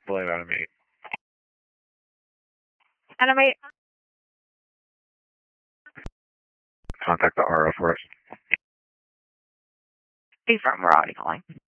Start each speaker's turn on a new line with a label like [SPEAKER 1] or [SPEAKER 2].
[SPEAKER 1] Blame Animate.
[SPEAKER 2] Animate.
[SPEAKER 1] Contact the RO for us.
[SPEAKER 2] Affirm, we're already calling.